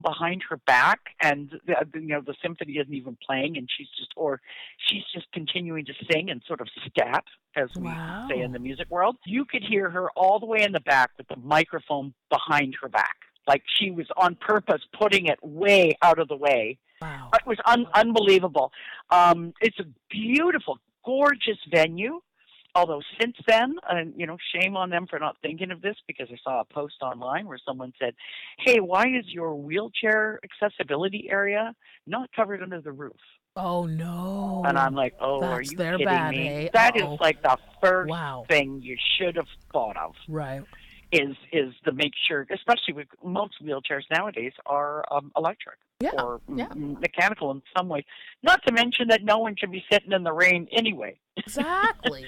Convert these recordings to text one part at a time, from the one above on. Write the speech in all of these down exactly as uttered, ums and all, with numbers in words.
behind her back, and the, you know the symphony isn't even playing, and she's just or she's just continuing to sing and sort of scat, as we say in Wow. the music world. You could hear her all the way in the back with the microphone behind her back, like she was on purpose putting it way out of the way. Wow. It was un- unbelievable. Um, it's a beautiful, gorgeous venue. Although since then, and you know, shame on them for not thinking of this, because I saw a post online where someone said, "Hey, why is your wheelchair accessibility area not covered under the roof?" Oh And I'm no. like, "Oh, are That's you their kidding bad, me?" hey? That is Uh-oh. like the first Wow. thing you should have thought of. Right. Is is to make sure, especially with most wheelchairs nowadays are um, electric Yeah. or Yeah. m- mechanical in some way. Not to mention that no one should be sitting in the rain anyway. Exactly.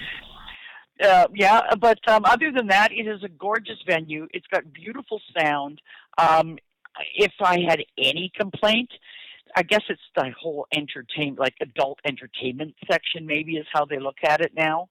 Uh, yeah, but um, other than that, it is a gorgeous venue. It's got beautiful sound. Um, if I had any complaint, I guess it's the whole entertain, like adult entertainment section, maybe is how they look at it now.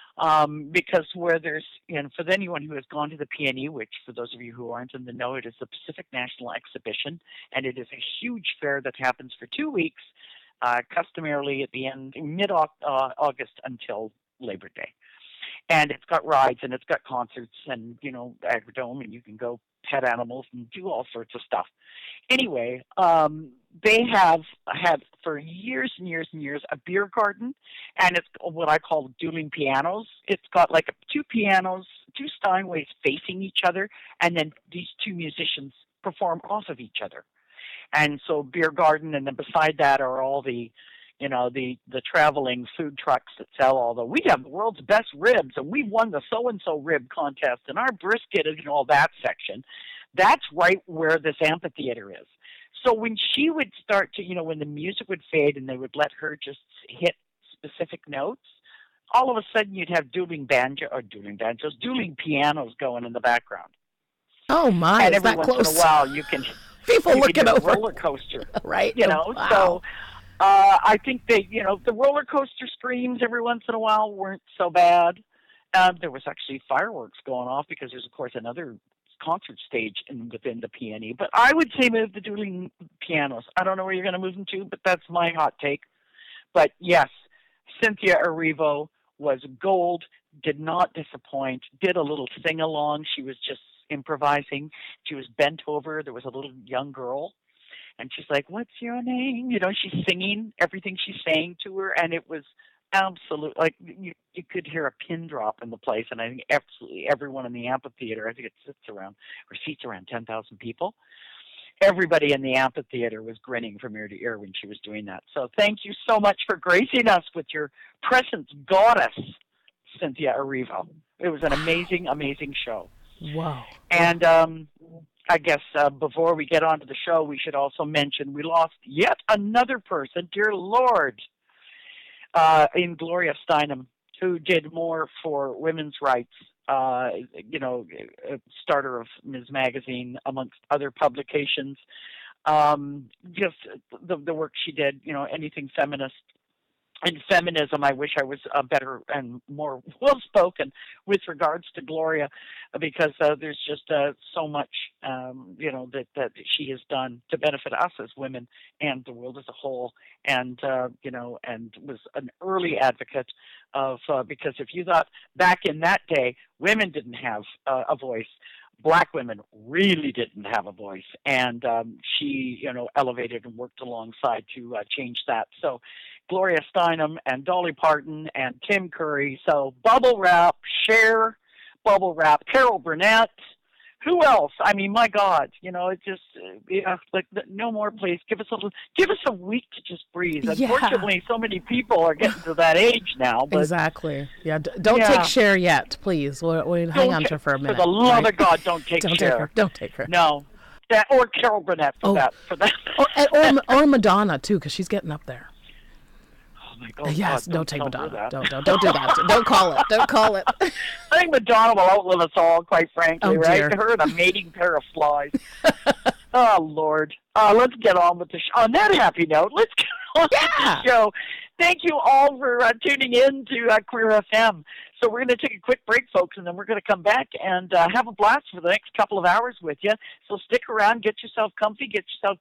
Um, because where there's, you know, for anyone who has gone to the P N E, which for those of you who aren't in the know, it is the Pacific National Exhibition, and it is a huge fair that happens for two weeks, uh, customarily at the end, mid-August until Labor Day. And it's got rides and it's got concerts and, you know, agrodome, and you can go pet animals and do all sorts of stuff. Anyway, um, they have had for years and years and years a beer garden, and it's what I call dueling pianos. It's got like two pianos, two Steinways facing each other, and then these two musicians perform off of each other. And so beer garden, and then beside that are all the, you know, the the traveling food trucks that sell all the. We have the world's best ribs, and we won the so and so rib contest, and our brisket and all that section. That's right where this amphitheater is. So when she would start to, you know, when the music would fade and they would let her just hit specific notes, all of a sudden you'd have dueling banjo or dueling banjos, dueling pianos going in the background. Oh my, And is every that once in a close? while you can People you can looking hear a over. roller coaster, Right? you Oh, know. So wow. uh, I think they, you know, the roller coaster screams every once in a while weren't so bad. Um, there was actually fireworks going off because there's of course another concert stage in within the P N E. But I would say move the dueling pianos. I don't know where you're going to move them to, but that's my hot take. But yes, Cynthia Erivo was gold, did not disappoint, did a little sing along. She was just improvising. She was bent over. There was a little young girl, and she's like, "What's your name?" You know, she's singing everything she's saying to her, and it was absolute. Like you, you could hear a pin drop in the place, and I think absolutely everyone in the amphitheater. I think it sits around or seats around ten thousand people. Everybody in the amphitheater was grinning from ear to ear when she was doing that. So thank you so much for gracing us with your presence, goddess, Cynthia Erivo. It was an amazing, amazing show. Wow. And um, I guess uh, before we get on to the show, we should also mention we lost yet another person, dear Lord, uh, in Gloria Steinem, who did more for women's rights. Uh, you know, a starter of Miz Magazine, amongst other publications. Um, just the the work she did, you know, anything feminist. In feminism, I wish I was uh, better and more well-spoken with regards to Gloria, because uh, there's just uh, so much, um, you know, that, that she has done to benefit us as women and the world as a whole, and, uh, you know, and was an early advocate of, uh, because if you thought back in that day, women didn't have uh, a voice, Black women really didn't have a voice, and um, she, you know, elevated and worked alongside to uh, change that. So Gloria Steinem and Dolly Parton and Tim Curry. So Bubble Wrap, Cher, Bubble Wrap, Carol Burnett. Who else? I mean, my God, you know, it just, uh, yeah, like, no more, please. Give us a little, give us a week to just breathe. Yeah. Unfortunately, so many people are getting to that age now. But Exactly. Yeah. D- don't yeah. take Cher yet, please. We'll, we'll hang Don't on to ta- her for a minute. For the love right? of God, don't take Don't Cher. take her. Don't take her. No. That, or Carol Burnett for Oh. that. For that. Or, and- or, or Madonna, too, because she's getting up there. Oh my God! Yes, God, don't take tell her Madonna. that. Don't, don't, don't do that. Don't call it. Don't call it. I think Madonna will outlive us all, quite frankly, Oh, right? dear. Her and a mating pair of flies. Oh, Lord. Uh, let's get on with the show. On that happy note, let's get on Yeah. with the show. Thank you all for uh, tuning in to uh, Queer F M. So we're going to take a quick break, folks, and then we're going to come back and uh, have a blast for the next couple of hours with you. So stick around, get yourself comfy, get yourself